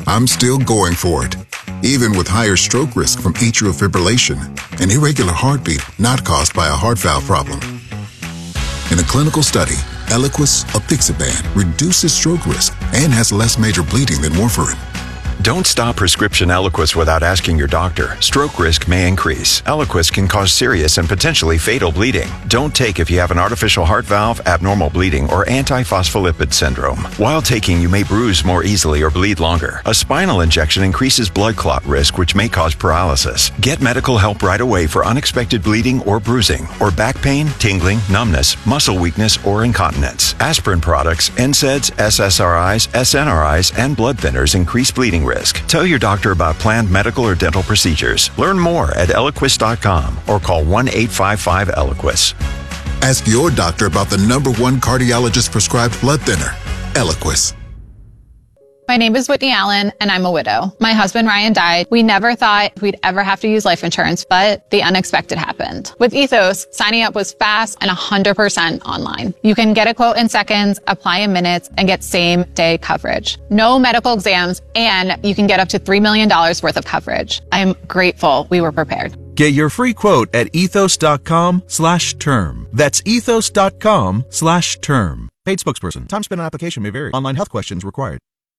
I'm still going for it, even with higher stroke risk from atrial fibrillation, an irregular heartbeat not caused by a heart valve problem. In a clinical study, Eliquis apixaban reduces stroke risk and has less major bleeding than warfarin. Don't stop prescription Eliquis without asking your doctor. Stroke risk may increase. Eliquis can cause serious and potentially fatal bleeding. Don't take if you have an artificial heart valve, abnormal bleeding, or antiphospholipid syndrome. While taking, you may bruise more easily or bleed longer. A spinal injection increases blood clot risk, which may cause paralysis. Get medical help right away for unexpected bleeding or bruising, or back pain, tingling, numbness, muscle weakness, or incontinence. Aspirin products, NSAIDs, SSRIs, SNRIs, and blood thinners increase bleeding risk. Tell your doctor about planned medical or dental procedures. Learn more at Eliquis.com or call 1-855-ELIQUIS. Ask your doctor about the #1 cardiologist prescribed blood thinner, Eliquis. My name is Whitney Allen, and I'm a widow. My husband, Ryan, died. We never thought we'd ever have to use life insurance, but the unexpected happened. With Ethos, signing up was fast and 100% online. You can get a quote in seconds, apply in minutes, and get same-day coverage. No medical exams, and you can get up to $3 million worth of coverage. I'm grateful we were prepared. Get your free quote at ethos.com/term. That's ethos.com/term. Paid spokesperson. Time spent on application may vary. Online health questions required.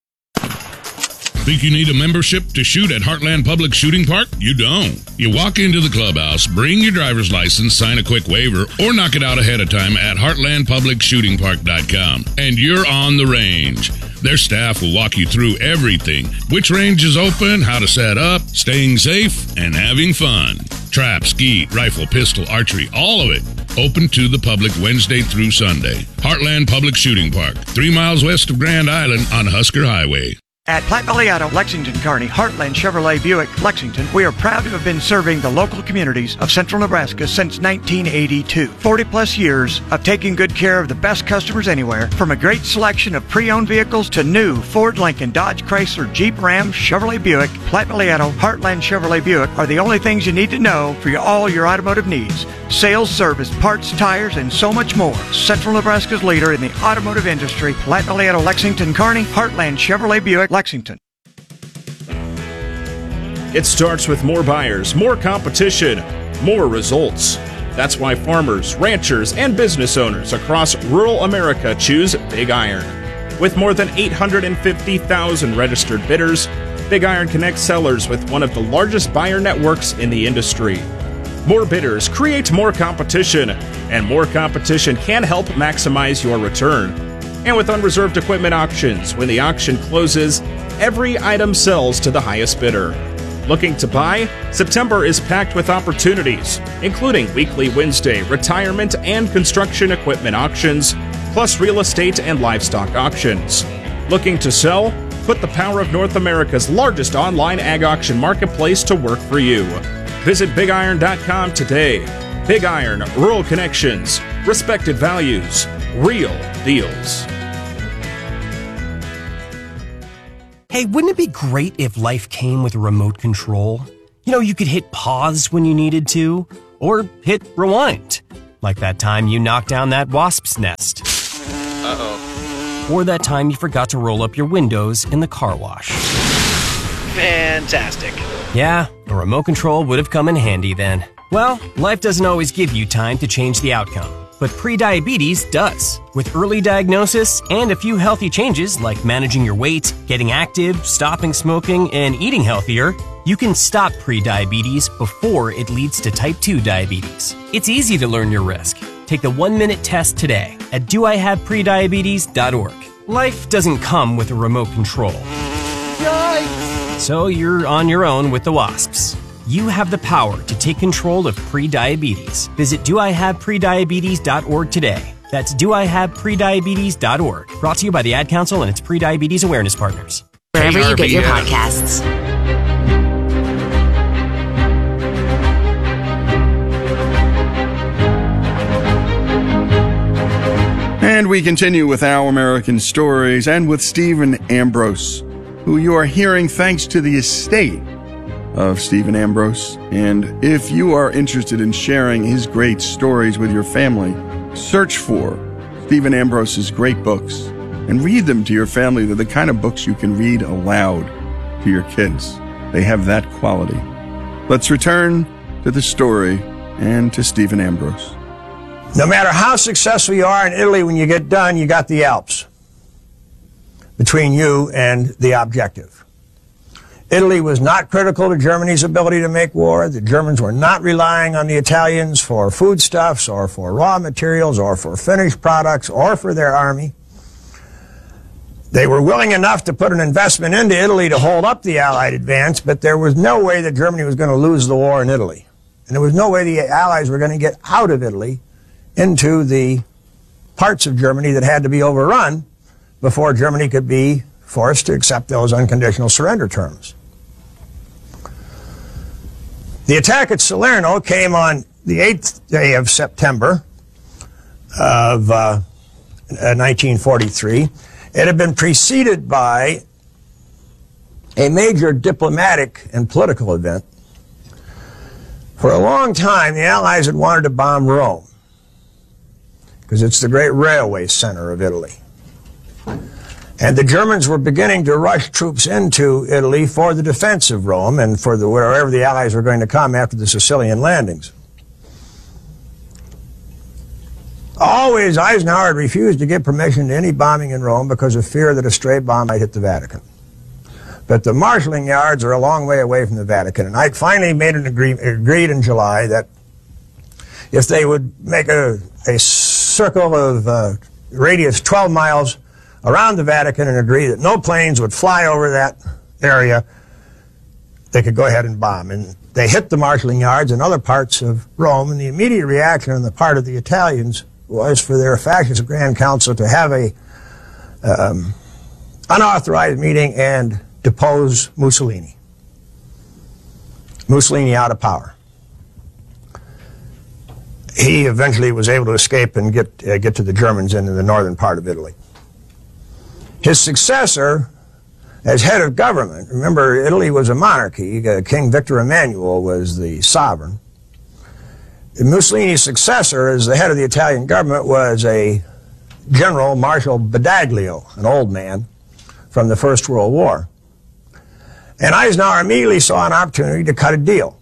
Think you need a membership to shoot at Heartland Public Shooting Park? You don't. You walk into the clubhouse, bring your driver's license, sign a quick waiver, or knock it out ahead of time at heartlandpublicshootingpark.com, and you're on the range. Their staff will walk you through everything. Which range is open, how to set up, staying safe, and having fun. Trap, skeet, rifle, pistol, archery, all of it. Open to the public Wednesday through Sunday. Heartland Public Shooting Park, 3 miles west of Grand Island on Husker Highway. At Platte Valley Auto, Lexington, Kearney, Heartland Chevrolet Buick, Lexington, we are proud to have been serving the local communities of central Nebraska since 1982. 40-plus years of taking good care of the best customers anywhere, from a great selection of pre-owned vehicles to new Ford, Lincoln, Dodge, Chrysler, Jeep, Ram, Chevrolet Buick. Platte Valley Auto, Heartland Chevrolet Buick are the only things you need to know for all your automotive needs. Sales, service, parts, tires, and so much more. Central Nebraska's leader in the automotive industry, Platte Valley Auto, Lexington, Kearney, Heartland Chevrolet Buick, Lexington. It starts with more buyers, more competition, more results. That's why farmers, ranchers, and business owners across rural America choose Big Iron. With more than 850,000 registered bidders, Big Iron connects sellers with one of the largest buyer networks in the industry. More bidders create more competition, and more competition can help maximize your return. And with unreserved equipment auctions, when the auction closes, every item sells to the highest bidder. Looking to buy? September is packed with opportunities, including weekly Wednesday retirement and construction equipment auctions, plus real estate and livestock auctions. Looking to sell? Put the power of North America's largest online ag auction marketplace to work for you. Visit BigIron.com today. Big Iron, rural connections, respected values, real deals. Hey, wouldn't it be great if life came with a remote control? You know, you could hit pause when you needed to, or hit rewind. Like that time you knocked down that wasp's nest. Uh-oh. Or that time you forgot to roll up your windows in the car wash. Fantastic. Yeah, a remote control would have come in handy then. Well, life doesn't always give you time to change the outcome. But prediabetes does. With early diagnosis and a few healthy changes like managing your weight, getting active, stopping smoking, and eating healthier, you can stop prediabetes before it leads to type 2 diabetes. It's easy to learn your risk. Take the 1-minute test today at doihaveprediabetes.org. Life doesn't come with a remote control. Yikes! So you're on your own with the wasps. You have the power to take control of prediabetes. Visit doihaveprediabetes.org today. That's doihaveprediabetes.org. Brought to you by the Ad Council and its Prediabetes Awareness Partners. Wherever you get your podcasts. And we continue with Our American Stories and with Stephen Ambrose, who you are hearing thanks to the estate of Stephen Ambrose. And if you are interested in sharing his great stories with your family, search for Stephen Ambrose's great books and read them to your family. They're the kind of books you can read aloud. to your kids. They have that quality. Let's return to the story and to Stephen Ambrose. No matter how successful you are in Italy, when you get done, you got the Alps between you and the objective. Italy was not critical to Germany's ability to make war. The Germans were not relying on the Italians for foodstuffs or for raw materials or for finished products or for their army. They were willing enough to put an investment into Italy to hold up the Allied advance, but there was no way that Germany was going to lose the war in Italy. And there was no way the Allies were going to get out of Italy into the parts of Germany that had to be overrun before Germany could be forced to accept those unconditional surrender terms. The attack at Salerno came on the 8th day of September of 1943. It had been preceded by a major diplomatic and political event. For a long time, the Allies had wanted to bomb Rome because it's the great railway center of Italy. And the Germans were beginning to rush troops into Italy for the defense of Rome and for wherever the Allies were going to come after the Sicilian landings. Always, Eisenhower had refused to give permission to any bombing in Rome because of fear that a stray bomb might hit the Vatican. But the marshalling yards are a long way away from the Vatican, and Ike finally made an agreed in July that if they would make a circle of radius 12 miles around the Vatican and agree that no planes would fly over that area, they could go ahead and bomb. And they hit the marshalling yards in other parts of Rome, and the immediate reaction on the part of the Italians was for their fascist Grand Council to have a unauthorized meeting and depose Mussolini. Mussolini out of power. He eventually was able to escape and get to the Germans into the northern part of Italy. His successor as head of government, remember Italy was a monarchy, King Victor Emmanuel was the sovereign. Mussolini's successor as the head of the Italian government was a General Marshal Badoglio, an old man from the First World War. And Eisenhower immediately saw an opportunity to cut a deal.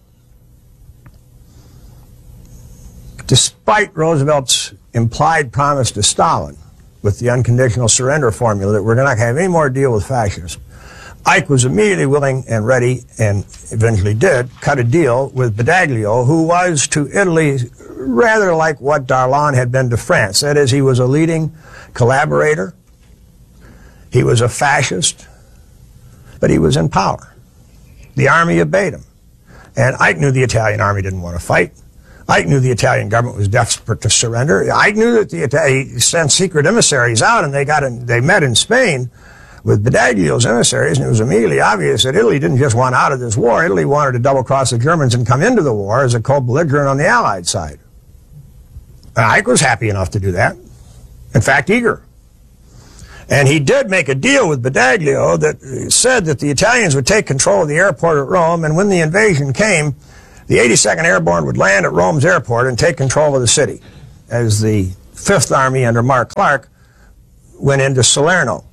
Despite Roosevelt's implied promise to Stalin with the unconditional surrender formula that we're not going to have any more deal with fascists, Ike was immediately willing and ready, and eventually did, cut a deal with Badoglio, who was to Italy rather like what Darlan had been to France. That is, he was a leading collaborator, he was a fascist, but he was in power. The army obeyed him. And Ike knew the Italian army didn't want to fight. Ike knew the Italian government was desperate to surrender. Ike knew that he sent secret emissaries out, and they met in Spain with Badoglio's emissaries, and it was immediately obvious that Italy didn't just want out of this war. Italy wanted to double-cross the Germans and come into the war as a co-belligerent on the Allied side. And Ike was happy enough to do that. In fact, eager. And he did make a deal with Badoglio that said that the Italians would take control of the airport at Rome, and when the invasion came, the 82nd Airborne would land at Rome's airport and take control of the city as the 5th Army under Mark Clark went into Salerno.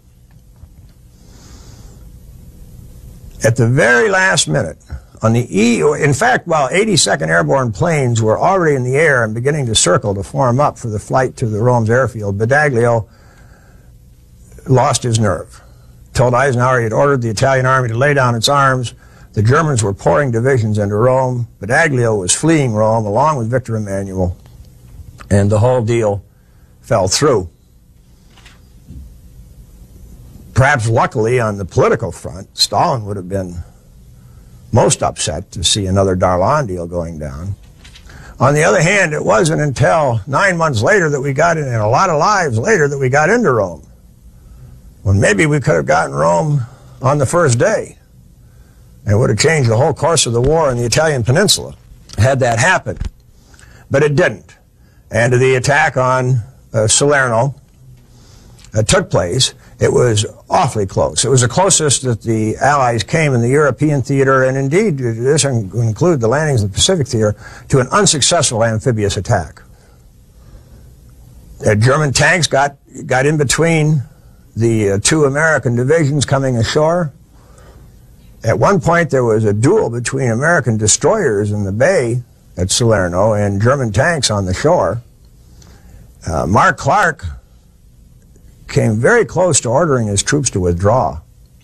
At the very last minute, on the in fact, while 82nd Airborne planes were already in the air and beginning to circle to form up for the flight to the Rome's airfield, Badoglio lost his nerve. Told Eisenhower he had ordered the Italian army to lay down its arms. The Germans were pouring divisions into Rome. Badoglio was fleeing Rome along with Victor Emmanuel, and the whole deal fell through. Perhaps luckily on the political front, Stalin would have been most upset to see another Darlan deal going down. On the other hand, it wasn't until 9 months later that we got in, and a lot of lives later, that we got into Rome. When maybe we could have gotten Rome on the first day. And it would have changed the whole course of the war in the Italian peninsula had that happened. But it didn't. And the attack on Salerno took place. It was awfully close. It was the closest that the Allies came in the European theater, and indeed, this would include the landings in the Pacific theater, to an unsuccessful amphibious attack. German tanks got in between the two American divisions coming ashore. At one point, there was a duel between American destroyers in the bay at Salerno and German tanks on the shore. Mark Clark came very close to ordering his troops to withdraw.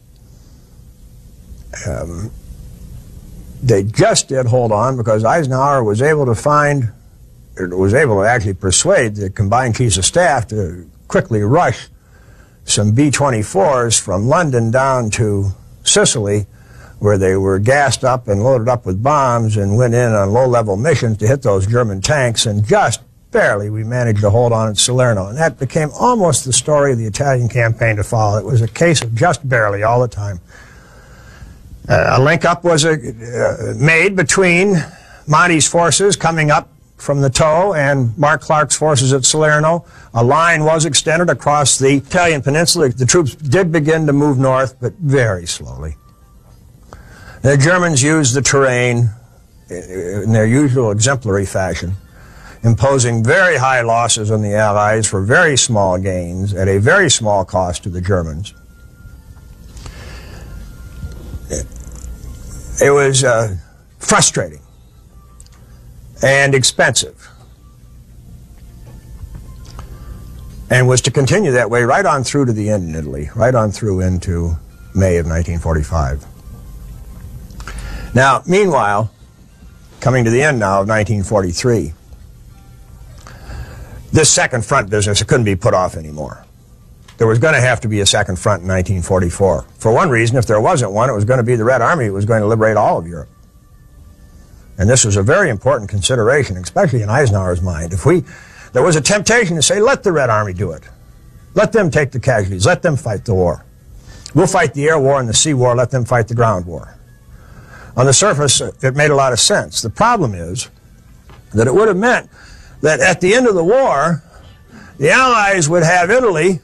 They just did hold on because Eisenhower was able to actually persuade the combined chiefs of staff to quickly rush some B-24s from London down to Sicily, where they were gassed up and loaded up with bombs and went in on low-level missions to hit those German tanks, and just barely we managed to hold on at Salerno. And that became almost the story of the Italian campaign to follow. It was a case of just barely all the time. A link-up was made between Monty's forces coming up from the Toe and Mark Clark's forces at Salerno. A line was extended across the Italian peninsula. The troops did begin to move north, but very slowly. The Germans used the terrain in their usual exemplary fashion, imposing very high losses on the Allies for very small gains at a very small cost to the Germans. It was frustrating and expensive, and was to continue that way right on through to the end in Italy, right on through into May of 1945. Now, meanwhile, coming to the end now of 1943, this second front business, it couldn't be put off anymore. There was going to have to be a second front in 1944. For one reason, if there wasn't one, it was going to be the Red Army that was going to liberate all of Europe. And this was a very important consideration, especially in Eisenhower's mind. There was a temptation to say, let the Red Army do it. Let them take the casualties. Let them fight the war. We'll fight the air war and the sea war. Let them fight the ground war. On the surface, it made a lot of sense. The problem is that it would have meant that at the end of the war, the Allies would have Italy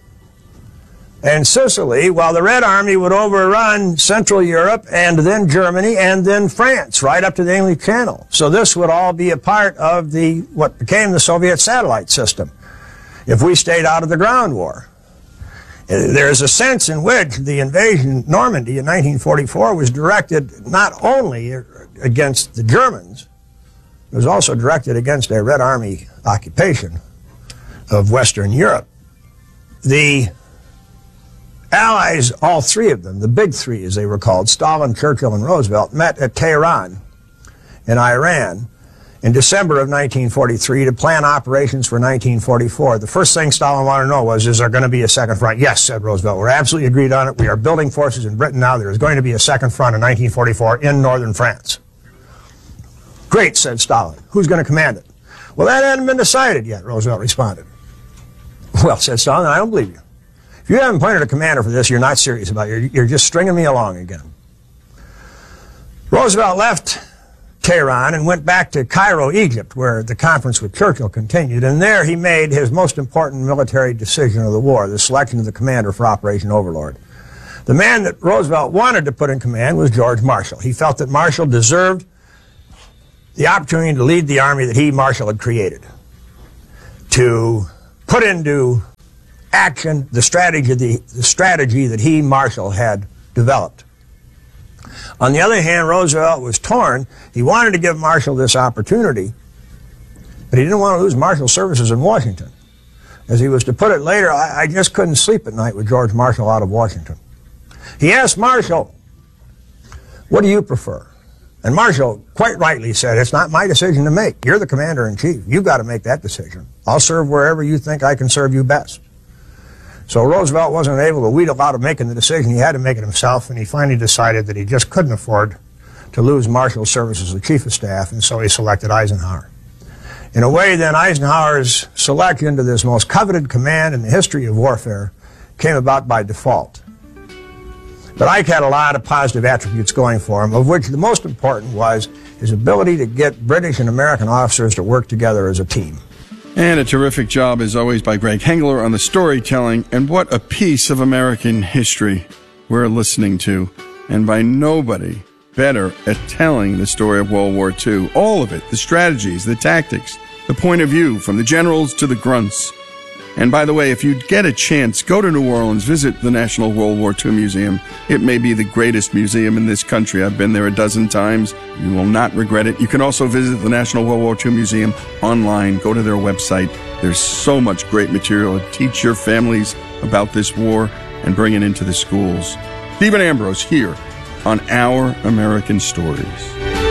and Sicily, while the Red Army would overrun Central Europe and then Germany and then France, right up to the English Channel. So this would all be a part of what became the Soviet satellite system if we stayed out of the ground war. There's a sense in which the invasion of Normandy in 1944 was directed not only against the Germans, it was also directed against a Red Army occupation of Western Europe. The Allies, all three of them, the big three as they were called, Stalin, Churchill, and Roosevelt, met at Tehran in Iran in December of 1943 to plan operations for 1944. The first thing Stalin wanted to know was, is there going to be a second front? Yes, said Roosevelt. We're absolutely agreed on it. We are building forces in Britain now. There is going to be a second front in 1944 in northern France. Great, said Stalin. Who's going to command it? Well, that hadn't been decided yet, Roosevelt responded. Well, said Stalin, I don't believe you. If you haven't appointed a commander for this, you're not serious about it. You're just stringing me along again. Roosevelt left Tehran and went back to Cairo, Egypt, where the conference with Churchill continued. And there he made his most important military decision of the war, the selection of the commander for Operation Overlord. The man that Roosevelt wanted to put in command was George Marshall. He felt that Marshall deserved the opportunity to lead the army that he, Marshall, had created, to put into action the strategy that he, Marshall, had developed. On the other hand, Roosevelt was torn. He wanted to give Marshall this opportunity, but he didn't want to lose Marshall's services in Washington. As he was to put it later, I just couldn't sleep at night with George Marshall out of Washington. He asked Marshall, what do you prefer? And Marshall quite rightly said, it's not my decision to make. You're the commander-in-chief. You've got to make that decision. I'll serve wherever you think I can serve you best. So Roosevelt wasn't able to wheedle out of making the decision. He had to make it himself, and he finally decided that he just couldn't afford to lose Marshall's service as the chief of staff, and so he selected Eisenhower. In a way, then, Eisenhower's selection to this most coveted command in the history of warfare came about by default. But Ike had a lot of positive attributes going for him, of which the most important was his ability to get British and American officers to work together as a team. And a terrific job, as always, by Greg Hengler on the storytelling. And what a piece of American history we're listening to. And by nobody better at telling the story of World War II. All of it, the strategies, the tactics, the point of view, from the generals to the grunts. And by the way, if you get a chance, go to New Orleans, visit the National World War II Museum. It may be the greatest museum in this country. I've been there a dozen times. You will not regret it. You can also visit the National World War II Museum online. Go to their website. There's so much great material to teach your families about this war and bring it into the schools. Stephen Ambrose here on Our American Stories.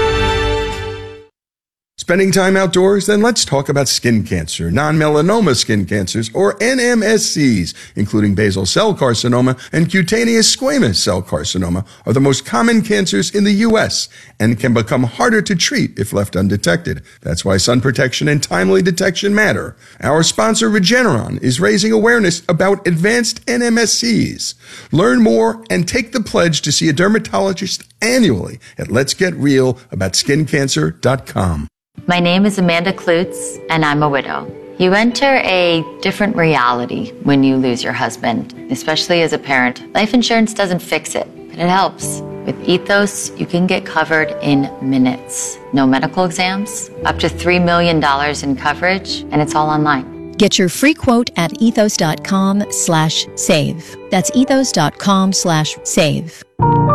Spending time outdoors? Then let's talk about skin cancer. Non-melanoma skin cancers, or NMSCs, including basal cell carcinoma and cutaneous squamous cell carcinoma, are the most common cancers in the U.S. and can become harder to treat if left undetected. That's why sun protection and timely detection matter. Our sponsor, Regeneron, is raising awareness about advanced NMSCs. Learn more and take the pledge to see a dermatologist annually at letsgetrealaboutSkinCancer.com. My name is Amanda Klutz, and I'm a widow. You enter a different reality when you lose your husband, especially as a parent. Life insurance doesn't fix it, but it helps. With Ethos, you can get covered in minutes. No medical exams, up to $3 million in coverage, and it's all online. Get your free quote at ethos.com/save. That's ethos.com/save.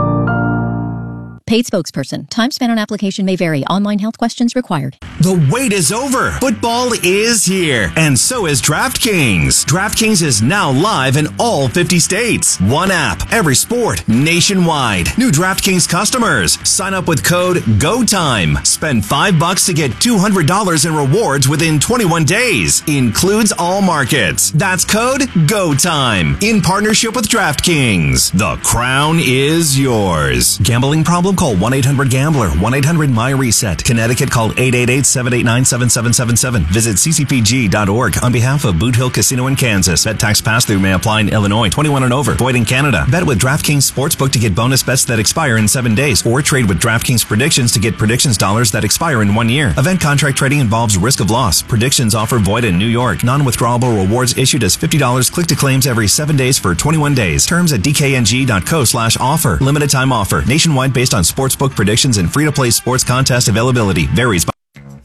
Paid spokesperson. Time spent on application may vary. Online health questions required. The wait is over. Football is here. And so is DraftKings. DraftKings is now live in all 50 states. One app, every sport, nationwide. New DraftKings customers. Sign up with code GOTIME. Spend $5 to get $200 in rewards within 21 days. Includes all markets. That's code GOTIME. In partnership with DraftKings. The crown is yours. Gambling problem? Call 1-800-GAMBLER, 1-800-MY-RESET. Connecticut, call 888-789-7777. Visit ccpg.org on behalf of Boot Hill Casino in Kansas. Bet tax pass-through may apply in Illinois. 21 and over. Void in Canada. Bet with DraftKings Sportsbook to get bonus bets that expire in 7 days. Or trade with DraftKings Predictions to get predictions dollars that expire in 1 year. Event contract trading involves risk of loss. Predictions offer void in New York. Non-withdrawable rewards issued as $50 click to claims every 7 days for 21 days. Terms at dkng.co/offer. Limited time offer. Nationwide based on sportsbook predictions and free-to-play sports contest availability. Varies by...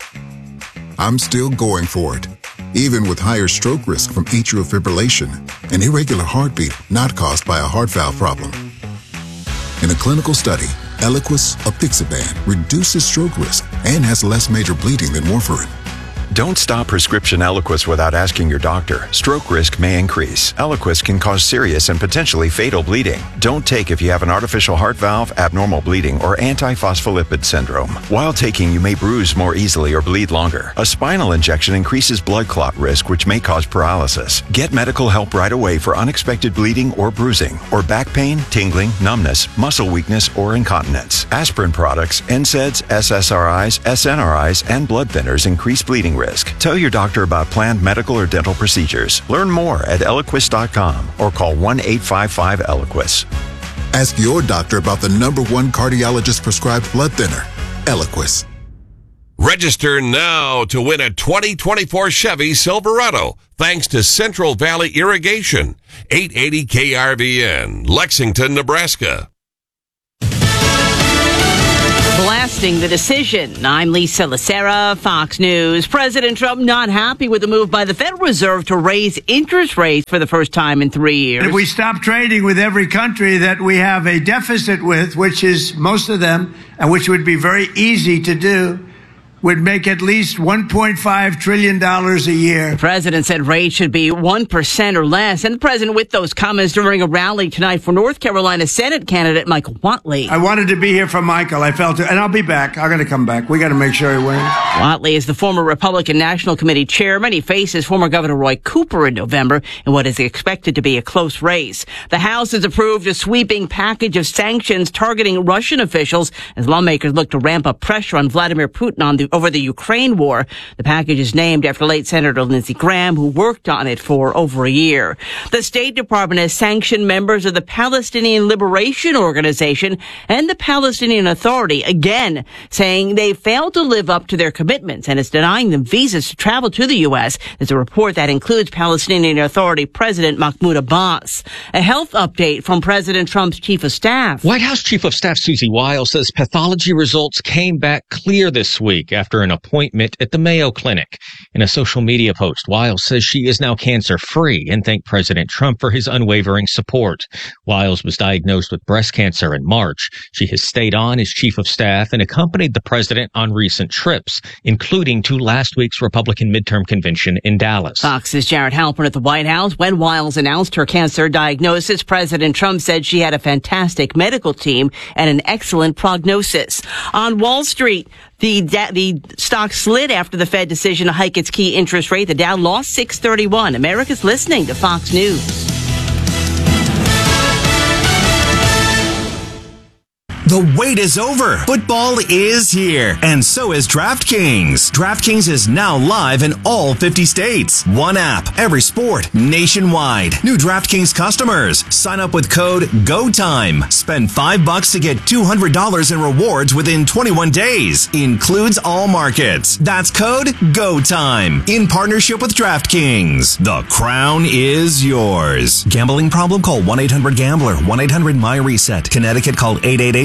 I'm still going for it, even with higher stroke risk from atrial fibrillation, an irregular heartbeat not caused by a heart valve problem. In a clinical study, Eliquis apixaban reduces stroke risk and has less major bleeding than warfarin. Don't stop prescription Eliquis without asking your doctor. Stroke risk may increase. Eliquis can cause serious and potentially fatal bleeding. Don't take if you have an artificial heart valve, abnormal bleeding, or antiphospholipid syndrome. While taking, you may bruise more easily or bleed longer. A spinal injection increases blood clot risk, which may cause paralysis. Get medical help right away for unexpected bleeding or bruising, or back pain, tingling, numbness, muscle weakness, or incontinence. Aspirin products, NSAIDs, SSRIs, SNRIs, and blood thinners increase bleeding risk. Tell your doctor about planned medical or dental procedures. Learn more at Eliquis.com or call 1-855-ELIQUIS. Ask your doctor about the #1 cardiologist prescribed blood thinner, Eliquis. Register now to win a 2024 Chevy Silverado thanks to Central Valley Irrigation. 880 KRVN, Lexington, Nebraska. Blasting the decision. I'm Lisa Lacera, Fox News. President Trump not happy with the move by the Federal Reserve to raise interest rates for the first time in 3 years. If we stop trading with every country that we have a deficit with, which is most of them, and which would be very easy to do, would make at least $1.5 trillion a year. The president said rates should be 1% or less. And the president with those comments during a rally tonight for North Carolina Senate candidate Michael Whatley. I wanted to be here for Michael. I felt it. And I'll be back. I'm going to come back. We got to make sure he wins. Whatley is the former Republican National Committee chairman. He faces former Governor Roy Cooper in November in what is expected to be a close race. The House has approved a sweeping package of sanctions targeting Russian officials as lawmakers look to ramp up pressure on Vladimir Putin over the Ukraine war. The package is named after late Senator Lindsey Graham, who worked on it for over a year. The State Department has sanctioned members of the Palestinian Liberation Organization and the Palestinian Authority, again, saying they failed to live up to their commitments and is denying them visas to travel to the U.S. There's a report that includes Palestinian Authority President Mahmoud Abbas. A health update from President Trump's chief of staff. White House Chief of Staff Susie Wiles says pathology results came back clear this week after after an appointment at the Mayo Clinic. In a social media post, Wiles says she is now cancer-free and thanked President Trump for his unwavering support. Wiles was diagnosed with breast cancer in March. She has stayed on as chief of staff and accompanied the president on recent trips, including to last week's Republican midterm convention in Dallas. Fox's Jared Halpern at the White House. When Wiles announced her cancer diagnosis, President Trump said she had a fantastic medical team and an excellent prognosis. On Wall Street, the stock slid after the Fed decision to hike its key interest rate. The Dow lost 631. America's listening to Fox News. The wait is over. Football is here, and so is DraftKings. DraftKings is now live in all 50 states. One app, every sport, nationwide. New DraftKings customers, sign up with code GOTIME. Spend $5 to get $200 in rewards within 21 days. Includes all markets. That's code GOTIME. In partnership with DraftKings. The crown is yours. Gambling problem? Call 1-800-GAMBLER. 1-800-MY-RESET. Connecticut, call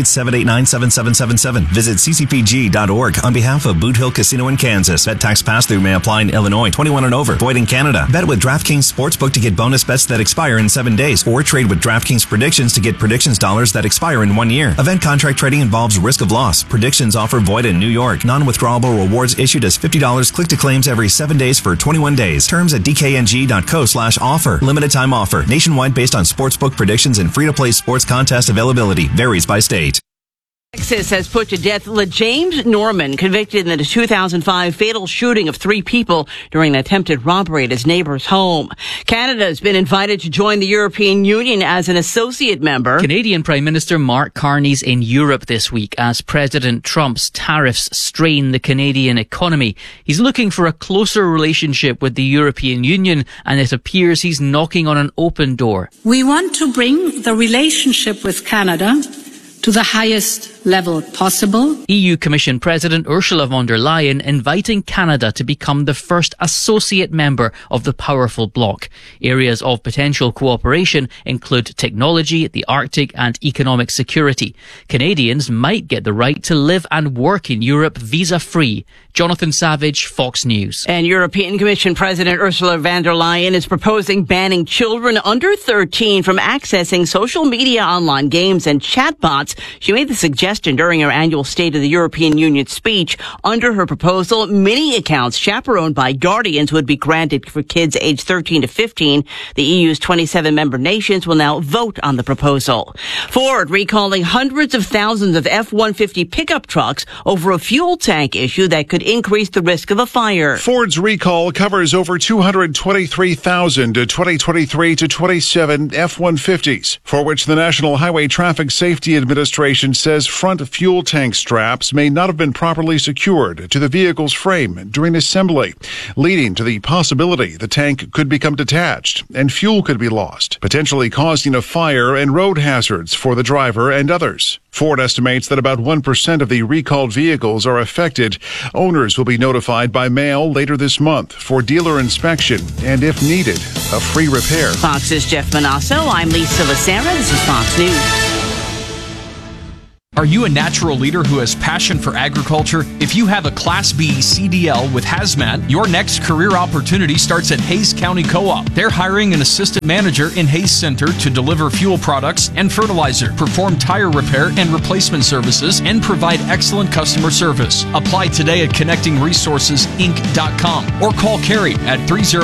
888-789-7777. Visit ccpg.org on behalf of Boot Hill Casino in Kansas. Bet tax pass-through may apply in Illinois. 21 and over. Void in Canada. Bet with DraftKings Sportsbook to get bonus bets that expire in 7 days. Or trade with DraftKings Predictions to get predictions dollars that expire in 1 year. Event contract trading involves risk of loss. Predictions offer void in New York. Non-withdrawable rewards issued as $50. Click to claims every 7 days for 21 days. Terms at dkng.co/offer. Limited time offer. Nationwide based on sportsbook predictions and free-to-play sports contest availability. Varies by state. Texas has put to death LaJames Norman, convicted in the 2005 fatal shooting of 3 people during an attempted robbery at his neighbor's home. Canada has been invited to join the European Union as an associate member. Canadian Prime Minister Mark Carney's in Europe this week as President Trump's tariffs strain the Canadian economy. He's looking for a closer relationship with the European Union, and it appears he's knocking on an open door. We want to bring the relationship with Canada to the highest level possible. EU Commission President Ursula von der Leyen inviting Canada to become the first associate member of the powerful bloc. Areas of potential cooperation include technology, the Arctic, and economic security. Canadians might get the right to live and work in Europe visa-free. Jonathan Savage, Fox News. And European Commission President Ursula von der Leyen is proposing banning children under 13 from accessing social media, online games, and chatbots. She made the suggestion during her annual State of the European Union speech. Under her proposal, many accounts chaperoned by guardians would be granted for kids aged 13 to 15. The EU's 27 member nations will now vote on the proposal. Ford recalling hundreds of thousands of F-150 pickup trucks over a fuel tank issue that could increase the risk of a fire. Ford's recall covers over 223,000 2023 to 27 F-150s, for which the National Highway Traffic Safety Administration says front fuel tank straps may not have been properly secured to the vehicle's frame during assembly, leading to the possibility the tank could become detached and fuel could be lost, potentially causing a fire and road hazards for the driver and others. Ford estimates that about 1% of the recalled vehicles are affected. Owners will be notified by mail later this month for dealer inspection and, if needed, a free repair. Fox's Jeff Manasso. I'm Lisa Lacera. This is Fox News. Are you a natural leader who has passion for agriculture? If you have a Class B CDL with Hazmat, your next career opportunity starts at Hays County Co-op. They're hiring an assistant manager in Hays Center to deliver fuel products and fertilizer, perform tire repair and replacement services, and provide excellent customer service. Apply today at connectingresourcesinc.com or call Carrie at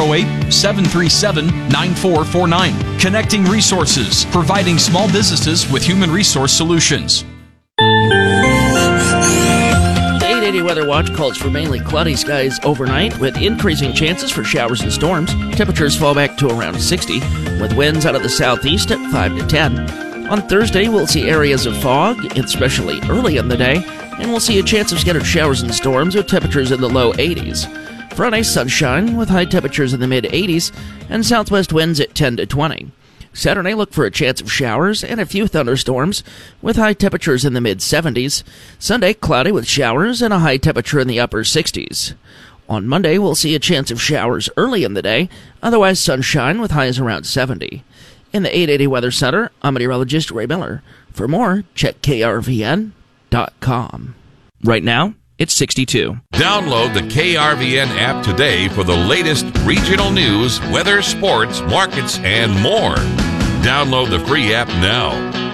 308-737-9449. Connecting Resources, providing small businesses with human resource solutions. The 880 Weather Watch calls for mainly cloudy skies overnight with increasing chances for showers and storms. Temperatures fall back to around 60 with winds out of the southeast at 5 to 10. On Thursday, we'll see areas of fog, especially early in the day, and we'll see a chance of scattered showers and storms with temperatures in the low 80s. Friday, sunshine with high temperatures in the mid-80s and southwest winds at 10 to 20. Saturday, look for a chance of showers and a few thunderstorms with high temperatures in the mid-70s. Sunday, cloudy with showers and a high temperature in the upper 60s. On Monday, we'll see a chance of showers early in the day, otherwise sunshine with highs around 70. In the 880 Weather Center, I'm meteorologist Ray Miller. For more, check krvn.com. Right now, it's 62. Download the KRVN app today for the latest regional news, weather, sports, markets, and more. Download the free app now.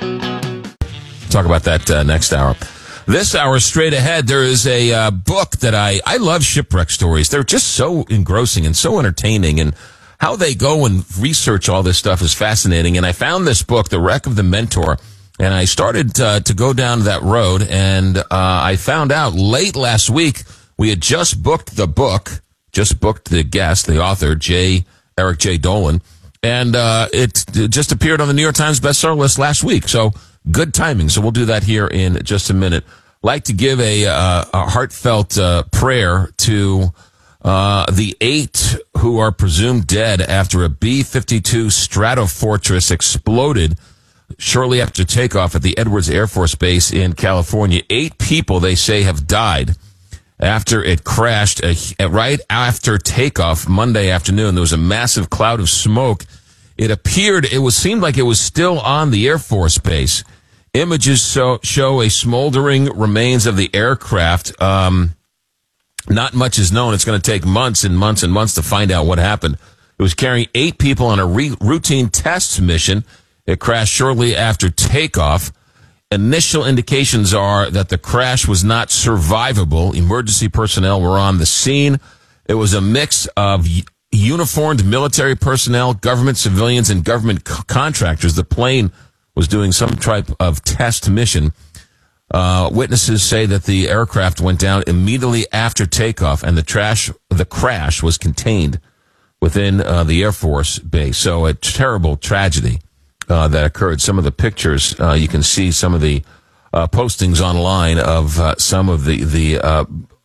Talk about that next hour. This hour, straight ahead, there is a book that I love shipwreck stories. They're just so engrossing and so entertaining, and how they go and research all this stuff is fascinating. And I found this book, The Wreck of the Mentor, and I started to go down that road, and I found out late last week we had just booked the book, just booked the guest, the author, Eric J. Dolan, and it just appeared on the New York Times bestseller list last week. So good timing. So we'll do that here in just a minute. Like to give a heartfelt prayer to the 8 who are presumed dead after a B-52 Stratofortress exploded shortly after takeoff at the Edwards Air Force Base in California. 8 people, they say, have died after it crashed right after takeoff Monday afternoon. There was a massive cloud of smoke. It seemed like it was still on the Air Force Base. Images show a smoldering remains of the aircraft. Not much is known. It's going to take months and months and months to find out what happened. It was carrying 8 people on a routine test mission. It crashed shortly after takeoff. Initial indications are that the crash was not survivable. Emergency personnel were on the scene. It was a mix of uniformed military personnel, government civilians, and government contractors. The plane was doing some type of test mission. Witnesses say that the aircraft went down immediately after takeoff, and the crash was contained within the Air Force Base. So a terrible tragedy that occurred. Some of the pictures, you can see some of the postings online of some of the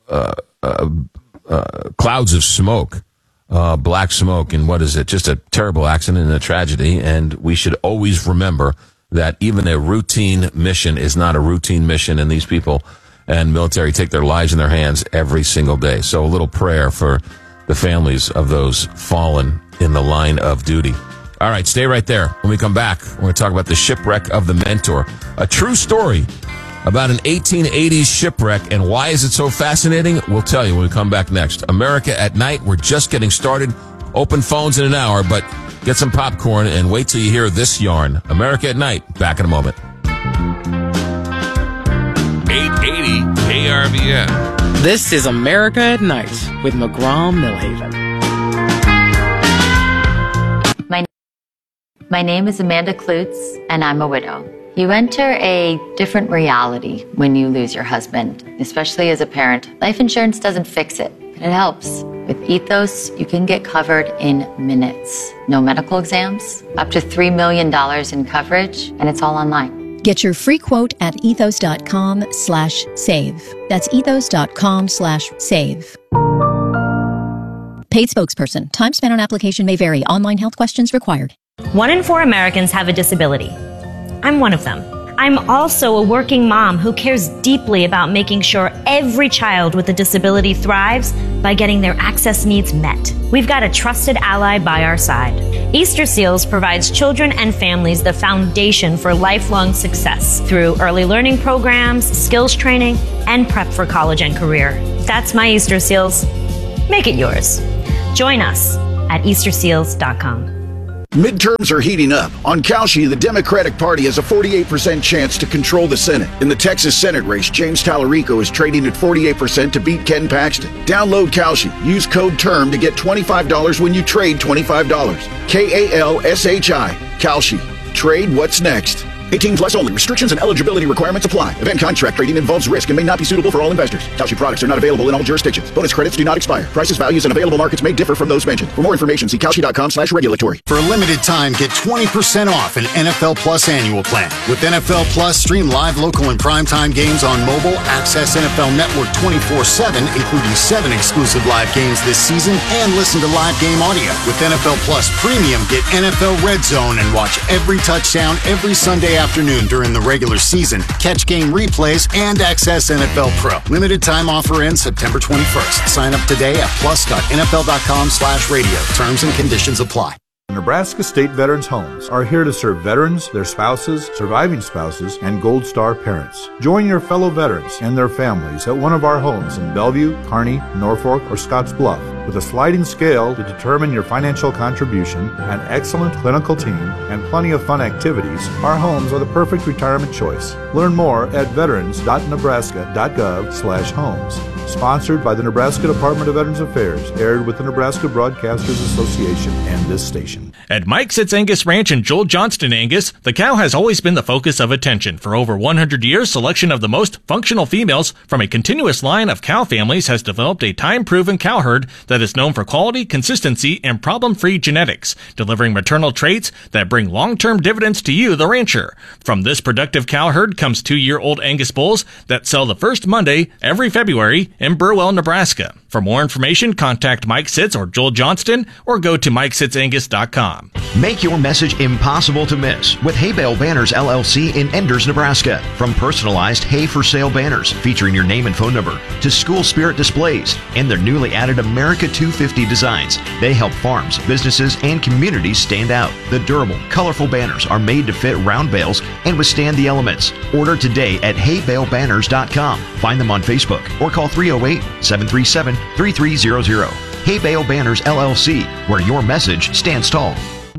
clouds of smoke, black smoke, and what is it? Just a terrible accident and a tragedy. And we should always remember that even a routine mission is not a routine mission, and these people and military take their lives in their hands every single day. So a little prayer for the families of those fallen in the line of duty. All right, stay right there. When we come back, we're going to talk about the shipwreck of the Mentor, a true story about an 1880s shipwreck, and why is it so fascinating? We'll tell you when we come back next. America at Night, we're just getting started. Open phones in an hour, but get some popcorn and wait till you hear this yarn. America at Night, back in a moment. 880 KRVN. This is America at Night with McGraw-Millhaven. My name is Amanda Klutz, and I'm a widow. You enter a different reality when you lose your husband, especially as a parent. Life insurance doesn't fix it, but it helps. With Ethos, you can get covered in minutes. No medical exams, up to $3 million in coverage, and it's all online. Get your free quote at ethos.com/save. That's ethos.com/save. Paid spokesperson. Time spent on application may vary. Online health questions required. 1 in 4 Americans have a disability. I'm one of them. I'm also a working mom who cares deeply about making sure every child with a disability thrives by getting their access needs met. We've got a trusted ally by our side. Easter Seals provides children and families the foundation for lifelong success through early learning programs, skills training, and prep for college and career. That's my Easter Seals. Make it yours. Join us at easterseals.com. Midterms are heating up. On Kalshi, the Democratic Party has a 48% chance to control the Senate. In the Texas Senate race, James Tallarico is trading at 48% to beat Ken Paxton. Download Kalshi. Use code TERM to get $25 when you trade $25. KALSHI. Kalshi. Trade what's next. 18 plus only. Restrictions and eligibility requirements apply. Event contract trading involves risk and may not be suitable for all investors. Kalshi products are not available in all jurisdictions. Bonus credits do not expire. Prices, values, and available markets may differ from those mentioned. For more information, see Kalshi.com/regulatory. For a limited time, get 20% off an NFL Plus annual plan. With NFL Plus, stream live, local, and primetime games on mobile. Access NFL Network 24/7, including 7 exclusive live games this season, and listen to live game audio. With NFL Plus Premium, get NFL Red Zone and watch every touchdown every Sunday afternoon during the regular season, catch game replays, and access NFL Pro. Limited time offer ends September 21st. Sign up today at plus.nfl.com/radio. Terms and conditions apply. Nebraska State Veterans Homes are here to serve veterans, their spouses, surviving spouses, and Gold Star parents. Join your fellow veterans and their families at one of our homes in Bellevue, Kearney, Norfolk, or Scotts Bluff. With a sliding scale to determine your financial contribution, an excellent clinical team, and plenty of fun activities, our homes are the perfect retirement choice. Learn more at veterans.nebraska.gov/homes. Sponsored by the Nebraska Department of Veterans Affairs, aired with the Nebraska Broadcasters Association and this station. At Mike Sitz Angus Ranch in Joel Johnston, Angus, the cow has always been the focus of attention. For over 100 years, selection of the most functional females from a continuous line of cow families has developed a time-proven cow herd that is known for quality, consistency, and problem-free genetics, delivering maternal traits that bring long-term dividends to you, the rancher. From this productive cow herd comes 2-year-old Angus bulls that sell the first Monday every February in Burwell, Nebraska. For more information, contact Mike Sitz or Joel Johnston or go to MikeSitzAngus.com. Make your message impossible to miss with Hay Bale Banners LLC in Enders, Nebraska. From personalized hay for sale banners featuring your name and phone number to school spirit displays and their newly added America 250 designs, they help farms, businesses, and communities stand out. The durable, colorful banners are made to fit round bales and withstand the elements. Order today at haybalebanners.com. Find them on Facebook or call 308-737-3300. Hay Bale Banners LLC, where your message stands tall.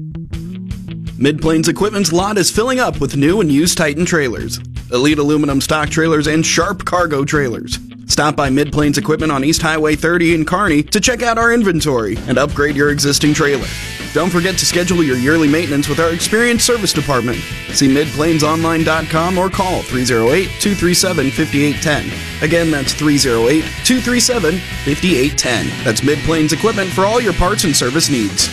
Mid-Plains Equipment's lot is filling up with new and used Titan trailers, Elite aluminum stock trailers, and Sharp cargo trailers. Stop by Mid-Plains Equipment on East Highway 30 in Kearney to check out our inventory and upgrade your existing trailer. Don't forget to schedule your yearly maintenance with our experienced service department. See midplainsonline.com or call 308-237-5810. Again, that's 308-237-5810. That's Mid-Plains Equipment for all your parts and service needs.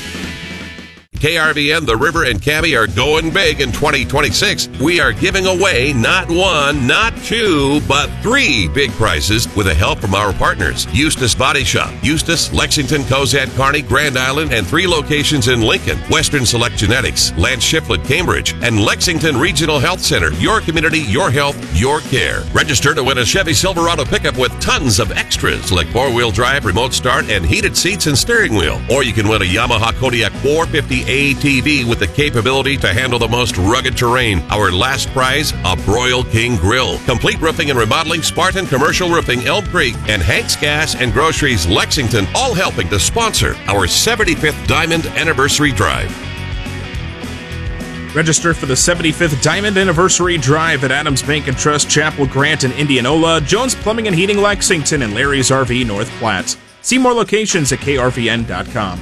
KRVN, The River, and Cabby are going big in 2026. We are giving away not one, not two, but 3 big prizes with the help from our partners. Eustis Body Shop, Eustis, Lexington, Cozad, Kearney, Grand Island, and 3 locations in Lincoln. Western Select Genetics, Lance Shiflett, Cambridge, and Lexington Regional Health Center. Your community, your health, your care. Register to win a Chevy Silverado pickup with tons of extras like 4-wheel drive, remote start, and heated seats and steering wheel. Or you can win a Yamaha Kodiak 450 ATV with the capability to handle the most rugged terrain. Our last prize, a Broil King Grill. Complete Roofing and Remodeling, Spartan Commercial Roofing, Elm Creek, and Hank's Gas and Groceries, Lexington, all helping to sponsor our 75th Diamond Anniversary Drive. Register for the 75th Diamond Anniversary Drive at Adams Bank and Trust, Chapel Grant, and Indianola, Jones Plumbing and Heating, Lexington, and Larry's RV, North Platte. See more locations at krvn.com.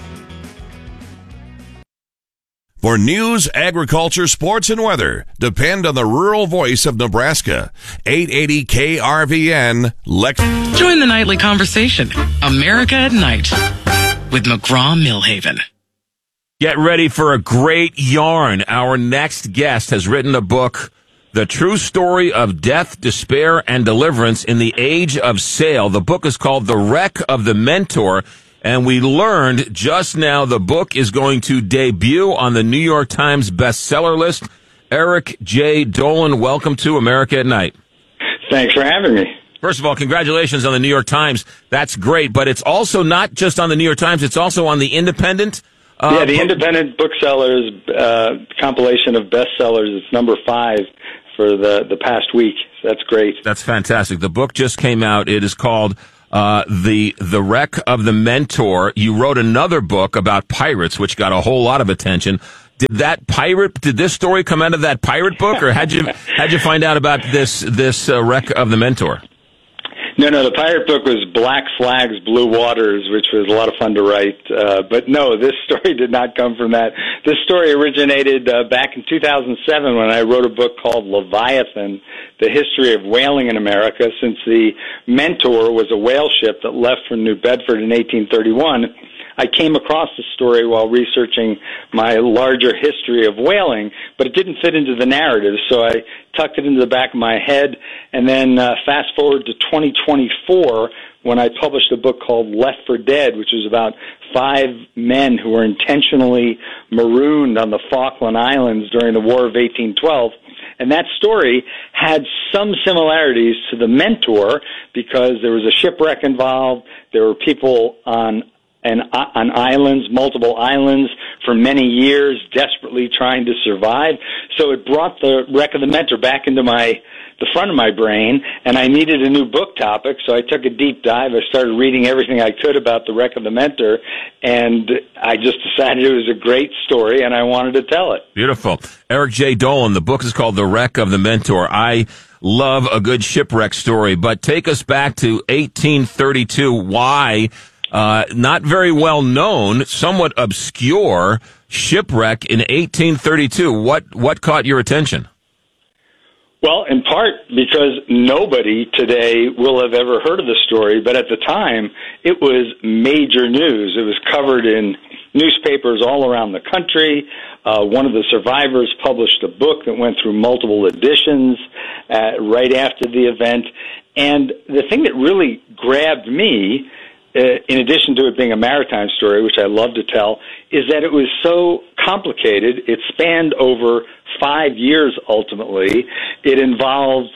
For news, agriculture, sports, and weather, depend on the rural voice of Nebraska. 880 KRVN, Lexington. Join the nightly conversation, America at Night, with McGraw-Millhaven. Get ready for a great yarn. Our next guest has written a book, The True Story of Death, Despair, and Deliverance in the Age of Sail. The book is called The Wreck of the Mentor. And we learned just now the book is going to debut on the New York Times bestseller list. Eric J. Dolan, welcome to America at Night. Thanks for having me. First of all, congratulations on the New York Times. That's great. But it's also not just on the New York Times. It's also on the Independent. The Independent Booksellers compilation of bestsellers. It's number 5 for the past week. So that's great. That's fantastic. The book just came out. It is called The Wreck of the Mentor. You wrote another book about pirates, which got a whole lot of attention. Did this story come out of that pirate book, or how'd you find out about this Wreck of the Mentor? No, the pirate book was Black Flags, Blue Waters, which was a lot of fun to write. But no, this story did not come from that. This story originated back in 2007 when I wrote a book called Leviathan, The History of Whaling in America, since the Mentor was a whale ship that left from New Bedford in 1831. I came across the story while researching my larger history of whaling, but it didn't fit into the narrative, so I tucked it into the back of my head, and then fast forward to 2024 when I published a book called Left for Dead, which was about 5 men who were intentionally marooned on the Falkland Islands during the War of 1812. And that story had some similarities to the Mentor because there was a shipwreck involved, there were people on on islands, multiple islands, for many years, desperately trying to survive. So it brought the wreck of the Mentor back into the front of my brain, and I needed a new book topic, so I took a deep dive. I started reading everything I could about the wreck of the Mentor, and I just decided it was a great story, and I wanted to tell it. Beautiful. Eric J. Dolan, the book is called The Wreck of the Mentor. I love a good shipwreck story, but take us back to 1832. Why? Not very well known, somewhat obscure shipwreck in 1832. What caught your attention? Well, in part because nobody today will have ever heard of the story, but at the time, it was major news. It was covered in newspapers all around the country. One of the survivors published a book that went through multiple editions right after the event. And the thing that really grabbed me, in addition to it being a maritime story, which I love to tell, is that it was so complicated. It spanned over 5 years, ultimately. It involved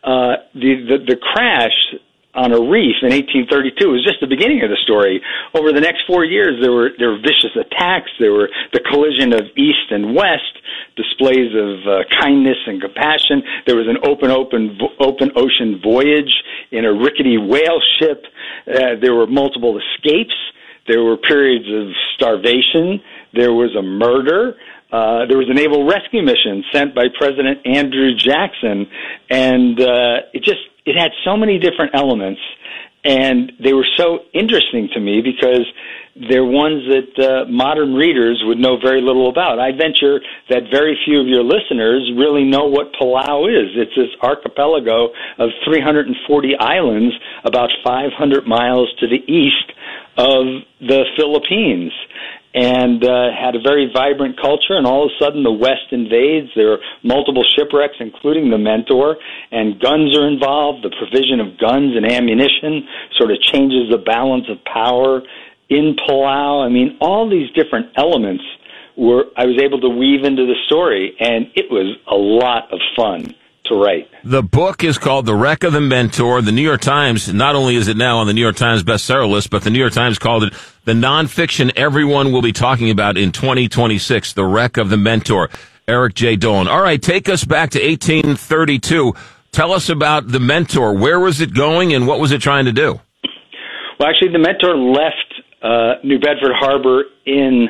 the crash on a reef in 1832. It was just the beginning of the story. Over the next 4 years, there were vicious attacks. There were the collision of east and west, displays of kindness and compassion. There was an open ocean voyage in a rickety whale ship. There were multiple escapes. There were periods of starvation. There was a murder. There was a naval rescue mission sent by President Andrew Jackson, and it had so many different elements, and they were so interesting to me because they're ones that modern readers would know very little about. I venture that very few of your listeners really know what Palau is. It's this archipelago of 340 islands about 500 miles to the east of the Philippines, and had a very vibrant culture, and all of a sudden the West invades. There are multiple shipwrecks, including the Mentor, and guns are involved. The provision of guns and ammunition sort of changes the balance of power in Palau. I mean, all these different elements I was able to weave into the story, and it was a lot of fun to write. The book is called The Wreck of the Mentor. The New York Times, not only is it now on the New York Times bestseller list, but the New York Times called it the nonfiction everyone will be talking about in 2026, The Wreck of the Mentor. Eric J. Dolan. All right, take us back to 1832. Tell us about the Mentor. Where was it going, and what was it trying to do? Well, actually, the Mentor left New Bedford Harbor in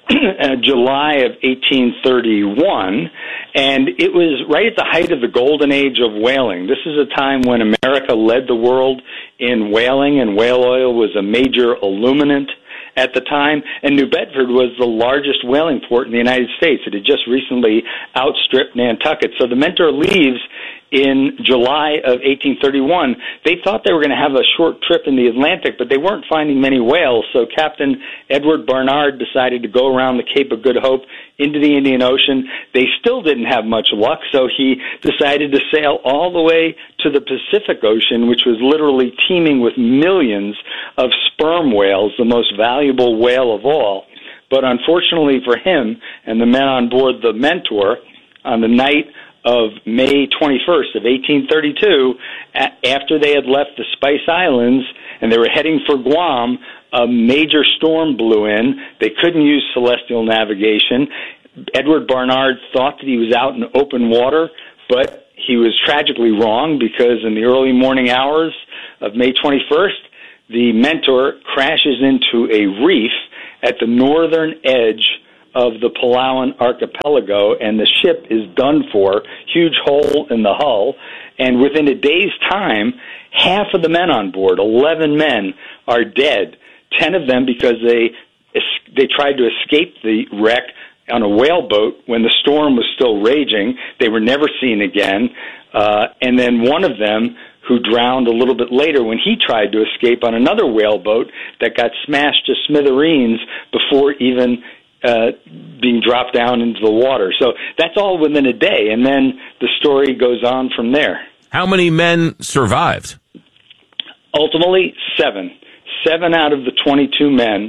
July of 1831, and it was right at the height of the golden age of whaling. This is a time when America led the world in whaling, and whale oil was a major illuminant at the time, and New Bedford was the largest whaling port in the United States. It had just recently outstripped Nantucket. So the Mentor leaves in July of 1831. They thought they were going to have a short trip in the Atlantic, but they weren't finding many whales, so Captain Edward Barnard decided to go around the Cape of Good Hope into the Indian Ocean. They still didn't have much luck, so he decided to sail all the way to the Pacific Ocean, which was literally teeming with millions of sperm whales, the most valuable whale of all. But unfortunately for him and the men on board the Mentor, on the night of May 21st of 1832, after they had left the Spice Islands and they were heading for Guam, a major storm blew in. They couldn't use celestial navigation. Edward Barnard thought that he was out in open water, but he was tragically wrong, because in the early morning hours of May 21st, the Mentor crashes into a reef at the northern edge of the Palauan archipelago, and the ship is done for, huge hole in the hull, and within a day's time, half of the men on board, 11 men, are dead. 10 of them because they tried to escape the wreck on a whaleboat when the storm was still raging. They were never seen again. And then one of them, who drowned a little bit later when he tried to escape on another whaleboat that got smashed to smithereens before even being dropped down into the water. So that's all within a day, and then the story goes on from there. How many men survived? Ultimately, 7. 7 out of the 22 men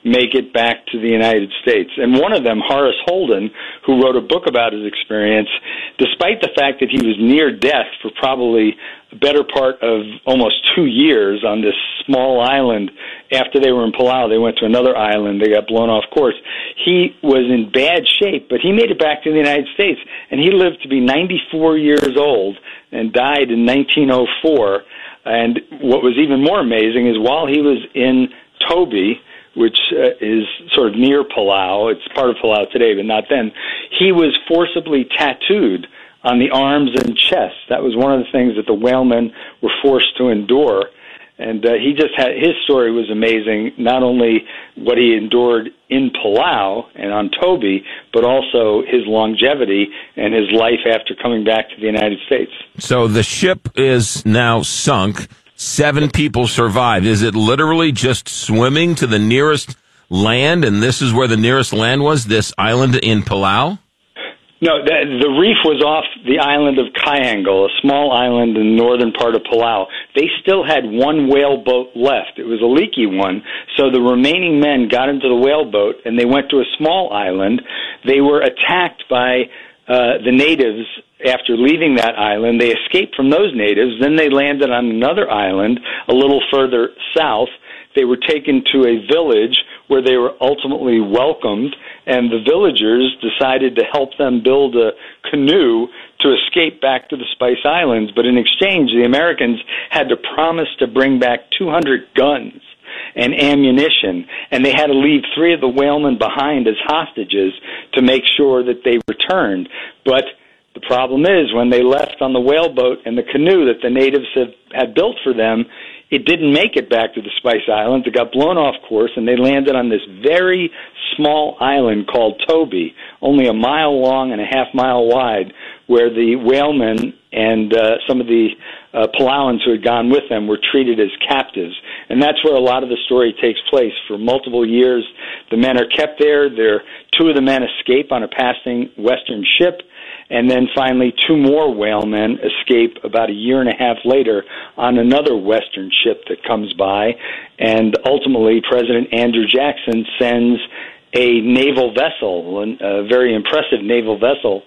make it back to the United States. And one of them, Horace Holden, who wrote a book about his experience, despite the fact that he was near death for probably the better part of almost 2 years on this small island. After they were in Palau, they went to another island. They got blown off course. He was in bad shape, but he made it back to the United States, and he lived to be 94 years old and died in 1904. And what was even more amazing is while he was in Toby, which is sort of near Palau, it's part of Palau today, but not then, he was forcibly tattooed on the arms and chest. That was one of the things that the whalemen were forced to endure. And he just had, his story was amazing, not only what he endured in Palau and on Toby, but also his longevity and his life after coming back to the United States. So the ship is now sunk. 7 people survived. Is it literally just swimming to the nearest land, and this is where the nearest land was, this island in Palau? No, the reef was off the island of Kyangle, a small island in the northern part of Palau. They still had one whaleboat left. It was a leaky one, so the remaining men got into the whaleboat, and they went to a small island. They were attacked by the natives after leaving that island. They escaped from those natives. Then they landed on another island a little further south. They were taken to a village where they were ultimately welcomed, and the villagers decided to help them build a canoe to escape back to the Spice Islands. But in exchange, the Americans had to promise to bring back 200 guns and ammunition, and they had to leave 3 of the whalemen behind as hostages to make sure that they returned. But the problem is, when they left on the whaleboat and the canoe that the natives had built for them, it didn't make it back to the Spice Islands. It got blown off course, and they landed on this very small island called Toby, only a mile long and a half-mile wide, where the whalemen and some of the Palauans who had gone with them were treated as captives. And that's where a lot of the story takes place. For multiple years, the men are kept there. 2 of the men escape on a passing Western ship, and then finally 2 more whalemen escape about a year and a half later on another Western ship that comes by. And ultimately, President Andrew Jackson sends a naval vessel, a very impressive naval vessel,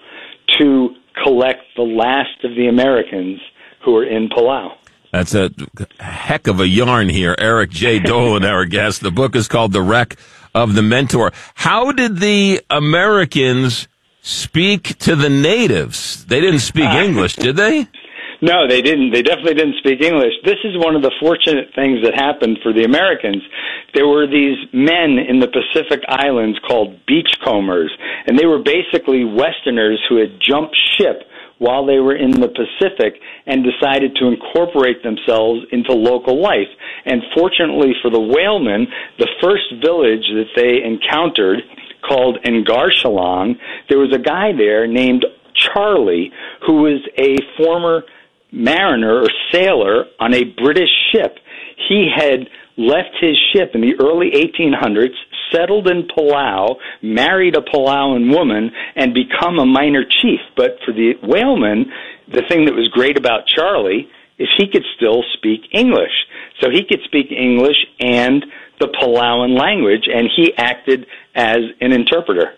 to collect the last of the Americans who are in Palau. That's a heck of a yarn here. Eric J. Dolan, our guest. The book is called The Wreck of the Mentor. How did the Americans speak to the natives? They didn't speak English, did they? No, they didn't. They definitely didn't speak English. This is one of the fortunate things that happened for the Americans. There were these men in the Pacific Islands called beachcombers, and they were basically Westerners who had jumped ship while they were in the Pacific and decided to incorporate themselves into local life. And fortunately for the whalemen, the first village that they encountered, called Ngarchalang, there was a guy there named Charlie who was a former mariner or sailor on a British ship. He had left his ship in the early 1800s, settled in Palau, married a Palauan woman, and become a minor chief. But for the whalemen, the thing that was great about Charlie is he could still speak English. So he could speak English and the Palauan language, and he acted as an interpreter.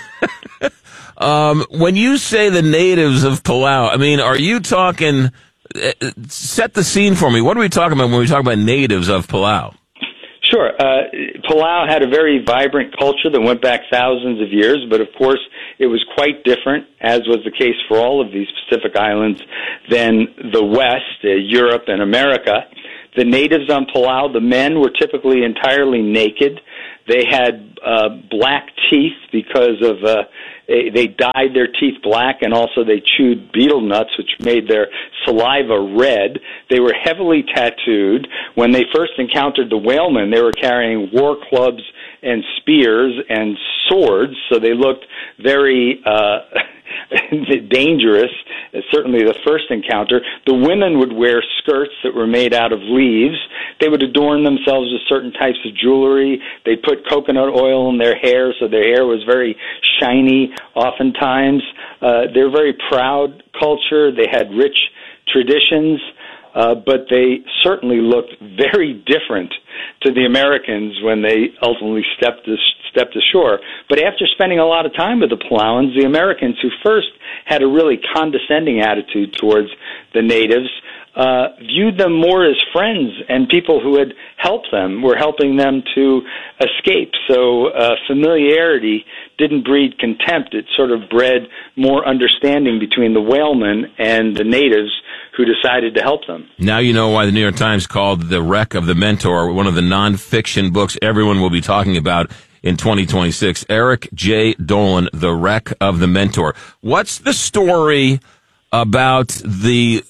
When you say the natives of Palau, I mean, are you talking, set the scene for me. What are we talking about when we talk about natives of Palau? Sure. Palau had a very vibrant culture that went back thousands of years, but of course it was quite different, as was the case for all of these Pacific islands, than the West, Europe and America. The natives on Palau, the men were typically entirely naked. They had black teeth because of they dyed their teeth black, and also they chewed betel nuts, which made their saliva red. They were heavily tattooed. When they first encountered the whalemen, they were carrying war clubs and spears and swords, so they looked very dangerous, certainly the first encounter. The women would wear skirts that were made out of leaves. They would adorn themselves with certain types of jewelry. They'd put coconut oil in their hair, so their hair was very shiny oftentimes. They're a very proud culture. They had rich traditions, but they certainly looked very different to the Americans when they ultimately stepped ashore. But after spending a lot of time with the Palauans, the Americans, who first had a really condescending attitude towards the natives, viewed them more as friends and people who had helped them, were helping them to escape. So familiarity didn't breed contempt. It sort of bred more understanding between the whalemen and the natives who decided to help them. Now you know why the New York Times called The Wreck of the Mentor one of the nonfiction books everyone will be talking about in 2026. Eric J. Dolan, The Wreck of the Mentor. What's the story about the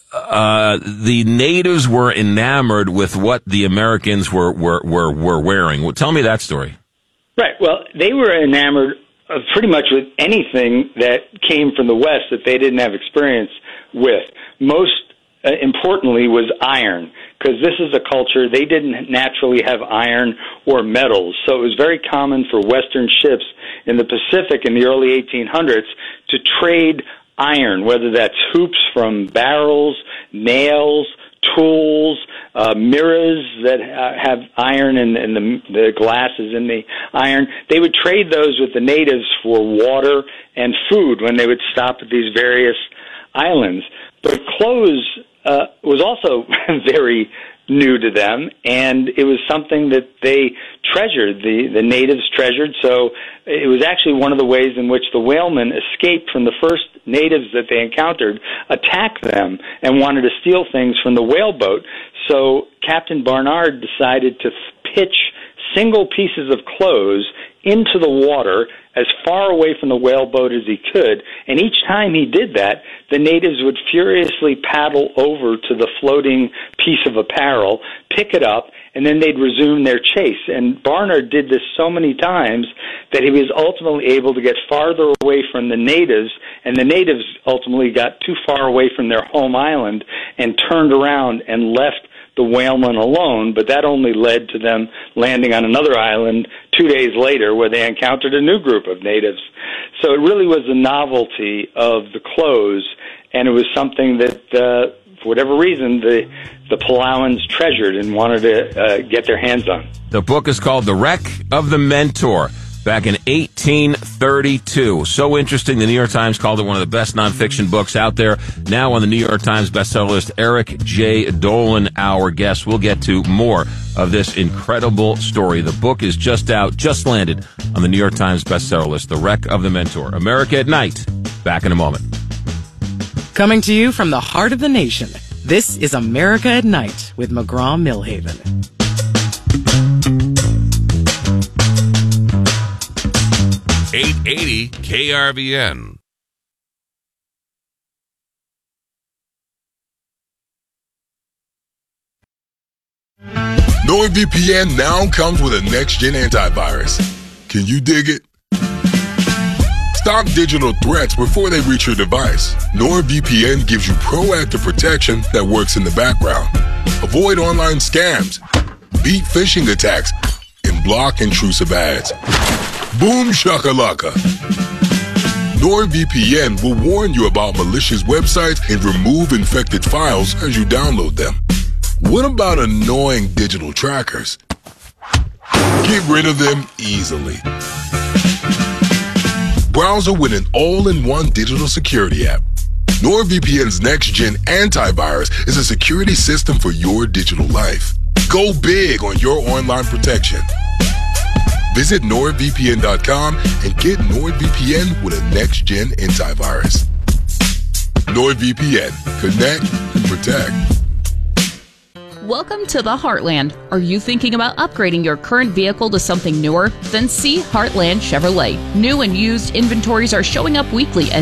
natives were enamored with what the Americans were wearing? Well, tell me that story. Right. Well, they were enamored of pretty much with anything that came from the West that they didn't have experience with. Most importantly was iron, because this is a culture, they didn't naturally have iron or metals. So it was very common for Western ships in the Pacific in the early 1800s to trade iron, whether that's hoops from barrels, nails, tools, mirrors that have iron and the glasses in the iron. They would trade those with the natives for water and food when they would stop at these various islands. But clothes was also very new to them, and it was something that they treasured, the natives treasured. So it was actually one of the ways in which the whalemen escaped from the first natives that they encountered, attacked them, and wanted to steal things from the whaleboat. So Captain Barnard decided to pitch single pieces of clothes into the water as far away from the whaleboat as he could, and each time he did that, the natives would furiously paddle over to the floating piece of apparel, pick it up, and then they'd resume their chase. And Barnard did this so many times that he was ultimately able to get farther away from the natives, and the natives ultimately got too far away from their home island and turned around and left the whalemen alone, but that only led to them landing on another island 2 days later where they encountered a new group of natives. So it really was the novelty of the clothes, and it was something that, for whatever reason, the Palauans treasured and wanted to get their hands on. The book is called The Wreck of the Mentor, back in 1832. So interesting. The New York Times called it one of the best nonfiction books out there. Now on the New York Times bestseller list, Eric J. Dolan, our guest. We'll get to more of this incredible story. The book is just out, just landed on the New York Times bestseller list, The Wreck of the Mentor. America at Night. Back in a moment. Coming to you from the heart of the nation, this is America at Night with McGraw-Millhaven. .880 KRVN. NordVPN now comes with a next-gen antivirus. Can you dig it? Stop digital threats before they reach your device. NordVPN gives you proactive protection that works in the background. Avoid online scams, beat phishing attacks, and block intrusive ads. Boom shakalaka. NordVPN will warn you about malicious websites and remove infected files as you download them. What about annoying digital trackers? Get rid of them easily. Browser with an all-in-one digital security app. NordVPN's next-gen antivirus is a security system for your digital life. Go big on your online protection. Visit NordVPN.com and get NordVPN with a next-gen antivirus. NordVPN. Connect and protect. Welcome to the Heartland. Are you thinking about upgrading your current vehicle to something newer? Then see Heartland Chevrolet. New and used inventories are showing up weekly